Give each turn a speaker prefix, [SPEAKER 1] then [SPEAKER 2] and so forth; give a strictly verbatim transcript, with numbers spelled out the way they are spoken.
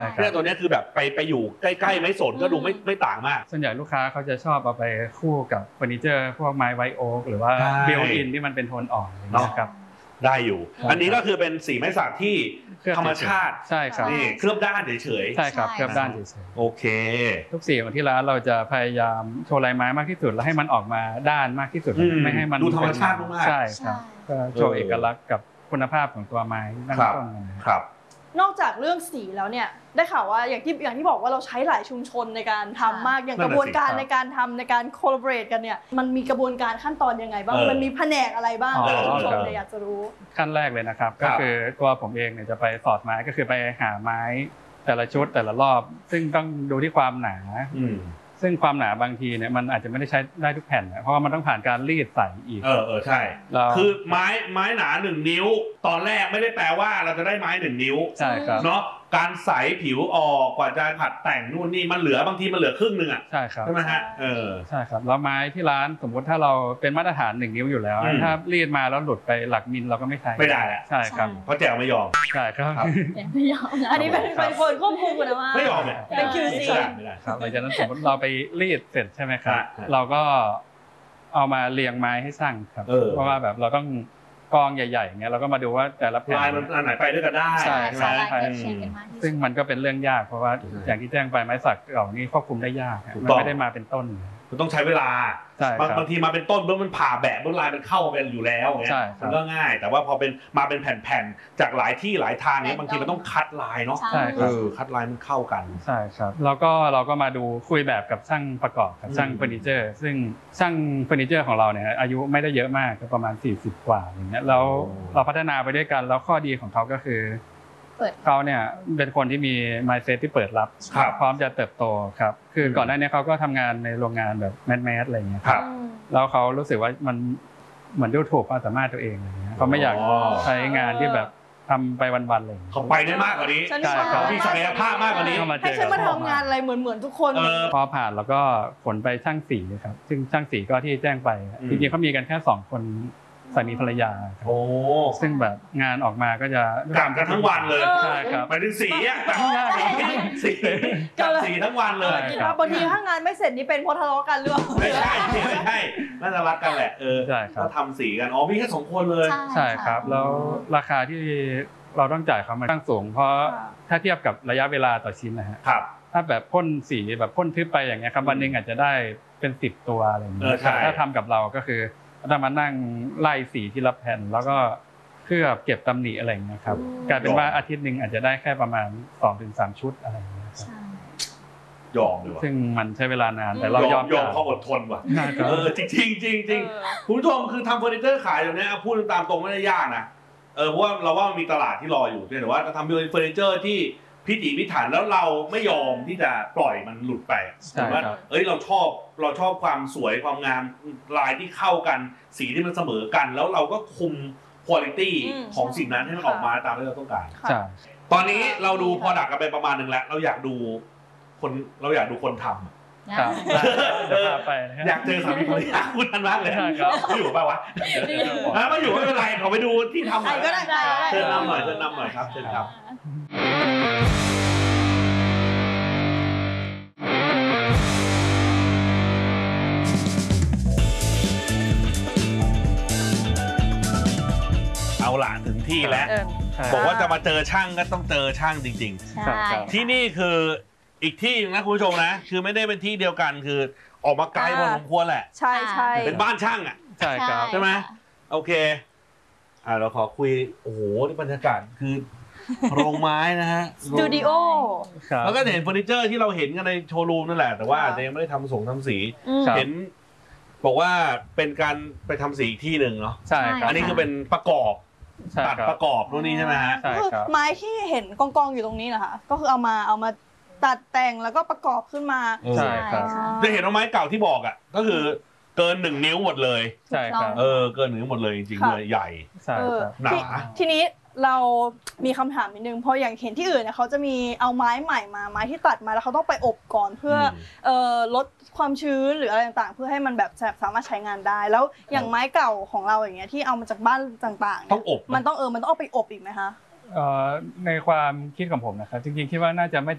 [SPEAKER 1] เนี่ยตัวนี้คือแบบไปไปอยู่ใกล้ๆไม้สนก็ดูไม่ไม่ต่างมาก
[SPEAKER 2] ส่วนใหญ่ลูกค้าเขาจะชอบเอาไปคู่กับเฟอร์นิเจอร์พวกไม้ไวโอ๊กหรือว่าบิลอินที่มันเป็นโทนอ่อนนะครับ
[SPEAKER 1] ได้อยู่อันนี้ก็คือเป็นสีไม้สักที่ธรรมชาติ
[SPEAKER 2] ใช่ครับ
[SPEAKER 1] นี่เคลือบด้านเฉย
[SPEAKER 2] ๆใช่ครับเคลือบด้านเฉย
[SPEAKER 1] ๆโอเค
[SPEAKER 2] ทุกสีของที่ร้านเราจะพยายามโชว์ลายไม้มากที่สุดแล้วให้มันออกมาด้านมากที่สุดไม่ให้มัน
[SPEAKER 1] ดูธรรมชาติมาก
[SPEAKER 2] ใช่ครับก็โชว์เอกลักษณ์กับคุณภาพของตัวไม้นั่นเอง
[SPEAKER 1] ครับ
[SPEAKER 3] นอกจากเรื่องสีแล้วเนี่ยได้ข่าวว่าอย่างที่อย่างที่บอกว่าเราใช้หลายชุมชนในการทำมากอย่างกระบวนการในการทำในการ collaborate กันเนี่ยมันมีกระบวนการขั้นตอนยังไงบ้างมันมีแผนกอะไรบ้างในชุมชนเลยอยากจะรู้
[SPEAKER 2] ขั้นแรกเลยนะครับก็คือตัวผมเองเนี่ยจะไปสอดไม้ก็คือไปหาไม้แต่ละชุดแต่ละรอบซึ่งต้องดูที่ความหนาซึ่งความหนาบางทีเนี่ยมันอาจจะไม่ได้ใช้ได้ทุกแผ่นเพราะว่ามันต้องผ่านการรีดใส่อีก
[SPEAKER 1] เออเออใช่คือไม้ไม้หนาหนึ่งนิ้วตอนแรกไม่ได้แปลว่าเราจะได้ไม้หนึ่งนิ้ว
[SPEAKER 2] ใช่ครับ
[SPEAKER 1] เนาะการใสผิวออกกว่าจะผัดแต่งนู่นนี่มันเหลือบางทีมันเหลือครึ่งนึงอ่ะ
[SPEAKER 2] ใช่ครับ
[SPEAKER 1] ใช่ไหมฮะเออ
[SPEAKER 2] ใช่ครับแล้วไม้ที่ร้านสมมติถ้าเราเป็นมาตรฐานหนึ่งนิ้วอยู่แล้วถ้ารีดมาแล้วหลุดไปหลักมิลเราก็ไม่ใช้
[SPEAKER 1] ไม่ได้แหละ
[SPEAKER 2] ใช่ครับ
[SPEAKER 1] เพราะแจวไม่ยอม
[SPEAKER 2] ใช่ครับ
[SPEAKER 3] ไม่ยอมอันนี้เป็นเป็นคนควบคุมคุณภาพ
[SPEAKER 1] ไม่ยอม
[SPEAKER 3] เป็น คิว ซี
[SPEAKER 1] ไม่ได้
[SPEAKER 2] ครับหลังจากนั้นสมมติเราไปรีดเสร็จใช่ไหมครับเราก็เอามาเรียงไม้ให้ช่างครับเพราะว่าแบบเราต้องกองใหญ่ๆเงี้ยเราก็มาดูว่าแต่ละแผ่น
[SPEAKER 1] ลายมันอันไหนไปด้วยกันได้
[SPEAKER 2] ใช่ใช่ซึ่งมันก็เป็นเรื่องยากเพราะว่าอย่างที่แจ้งไปไม้สักเหล่านี้ควบคุมได้ยากมันไม่ได้มาเป็นต้น
[SPEAKER 1] มันต้องใช้เวลาบางทีมาเป็นต้นเมื่อมันผ่าแบะเมื่อลายมันเข้าเป็นอยู่แล้วเงี้ยมันก็ง่ายแต่ว่าพอเป็นมาเป็นแผ่นๆจากหลายที่หลายทางเนี้ยบางทีมันต้องคัดลายเนาะ
[SPEAKER 2] ใช่ครับ
[SPEAKER 1] คัดลายมันเข้ากัน
[SPEAKER 2] ใช่ครับแล้วก็เราก็มาดูคุยแบบกับช่างประกอบกับช่างเฟอร์นิเจอร์ซึ่งช่างเฟอร์นิเจอร์ของเราเนี่ยอายุไม่ได้เยอะมากประมาณสี่สิบกว่าอย่างเงี้ยแล้วเราพัฒนาไปด้วยกันแล้วข้อดีของเขาก็คือเขาเนี่ยเป็นคนที่มี mindset ที่เปิดรับพร้อมจะเติบโตครับคือก่อนหน้านี้เขาก็ทำงานในโรงงานแบบแมสๆอะไรเงี้ยครับแล้วเขารู้สึกว่ามันเหมือนดูถูกความสามารถตัวเองอะไรเงี้ยเขาไม่อยากใช้งานที่แบบทำไปวันๆเลย
[SPEAKER 1] เขาไปได้มากกว่านี้เขามีศักยภาพมากกว่านี้
[SPEAKER 3] ให้ฉันมาทำงานอะไรเหมือนเหมือนทุกคน
[SPEAKER 2] พอผ่านแล้วก็ขนไปช่างสีครับซึ่งช่างสีก็ที่แจ้งไปจริงๆเขามีกันแค่สองคนสามีภรรยา
[SPEAKER 1] โอ้
[SPEAKER 2] ซึ่งแบบงานออกมาก็จะ
[SPEAKER 1] กลับกันทั้งวันเลย
[SPEAKER 2] ใช่ครับ
[SPEAKER 1] ไปถึงสีอ่ะสีกับสีทั้งวันเลย
[SPEAKER 3] บางทีถ้างานไม่เสร็จนี่เป็นเพราะทะเลาะกันหรือเปล่า
[SPEAKER 1] ไม่ใช่ไม่ใช่น่าจะรักกันแหละเออก็ทำสีกันอ๋อมีแค่สองคนเลย
[SPEAKER 2] ใช่ครับแล้วราคาที่เราต้องจ่ายเขามันตั้งสูงเพราะถ้าเทียบกับระยะเวลาต่อชิ้นนะฮะถ้าแบบพ่นสีแบบพ่นทึบไปอย่างเงี้ยครับวันนึงอาจจะได้เป็นสิบตัวอะไรอย่างเงี้ยถ้าทำกับเราก็คือต้องมานั่งไล่สีที่ละแผ่นแล้วก็เคลือบเก็บตำหนิอะไรอย่างเงี้ยครับกลายเป็นว่าอาทิตย์นึงอาจจะได้แค่ประมาณ สองถึงสาม ชุดอะไรอย่างเงี้ยครับ
[SPEAKER 1] ยอมเลยว่ะ
[SPEAKER 2] ซึ่งมันใช้เวลานานแต่เรายอม
[SPEAKER 1] ยอมเขาอดทนว่ะเออจริงจริงจริงจริงคุณผู้ชมคือทำเฟอร์นิเจอร์ขายอย่างนี้พูดตามตรงไม่ได้ยากนะเออเพราะว่าเราว่ามันมีตลาดที่รออยู่แต่ว่าจะทำเป็นเฟอร์นิเจอร์ที่พิถีพิถันแล้วเราไม่ยอมที่จะปล่อยมันหลุดไปแต่ว่าเอ้ยเราชอบเราชอบความสวยความงามลายที่เข้ากันสีที่มันเสมอกันแล้วเราก็คุมคุณภาพของสิ่งนั้นให้มันออกมาตามที่เราต้องการตอนนี้เราดู product กันไปประมาณนึงแล้วเราอยากดูคนเราอยากดูคนทำ
[SPEAKER 2] ครับ
[SPEAKER 1] อยากเจอสามีภรรยาคุณทันมากเลยเขาอยู่ป่าววะไม่อยู่ไม่เป็นไรขอไปดูที่ทำหน่อยเชิญนำหน่อยเชิญนำหน่อยครับเชิญครับเอาล่ะถึงที่แล้วบอกว่าจะมาเจอช่างก็ต้องเจอช่างจริงๆที่นี่คืออีกที่นะคุณผู้ชมนะคือไม่ได้เป็นที่เดียวกันคือออกมาไกลพอสมควรแหละ
[SPEAKER 3] ใช่ใช่
[SPEAKER 1] เป็นบ้านช่างอ่ะ
[SPEAKER 2] ใช่ครับ
[SPEAKER 1] ใช่ไหมโอเคอ่าเราขอคุยโอ้โหนี่บรรยากาศคือโรงไม้นะฮะ
[SPEAKER 3] สตูดิโอ
[SPEAKER 1] แล้วก็เห็นเฟอร์นิเจอร์ที่เราเห็นกันในโชว์รูมนั่นแหละแต่ว่าอาจจะยังไม่ได้ทำส่งทำสีเห็นบอกว่าเป็นการไปทำสีอีกที่หนึ่งเนาะ
[SPEAKER 2] ใช่ครับ
[SPEAKER 1] อันนี้คือเป็นประกอบตัดประกอบนู่นนี่ใช่ไหมฮะ
[SPEAKER 3] ใช่ครับไม้ที่เห็นกองๆอยู่ตรงนี้นะคะก็คือเอามาเอามาตัดแต่งแล้วก็ประกอบขึ้นมา
[SPEAKER 2] ใช่ครับ
[SPEAKER 1] จะเห็นว่าไม้เก่าที่บอกอ่ะก็คือเกินหนึ่งนิ้วหมดเลย
[SPEAKER 2] ใช่ครับ
[SPEAKER 1] เออเกินหนึ่งนิ้วหมดเลยจริงๆเลยใหญ่
[SPEAKER 2] ใช่ครับ
[SPEAKER 1] หนา
[SPEAKER 3] ทีนี้เรามีคำถามนิดนึงเพราะอย่างเห็นที่อื่นเนี่ยเขาจะมีเอาไม้ใหม่มาไม้ที่ตัดมาแล้วเขาต้องไปอบก่อนเพื่อเอ่อลดความชื้นหรืออะไรต่างๆเพื่อให้มันแบบสามารถใช้งานได้แล้วอย่างไม้เก่าของเราอย่างเงี้ยที่เอามาจากบ้านต่างๆ
[SPEAKER 1] ต้องอบ
[SPEAKER 3] มันต้องเออมันต้องเอาไปอบอีกไหมคะ
[SPEAKER 2] ในความคิดของผมนะครับจริงๆคิดว่าน่าจะไม่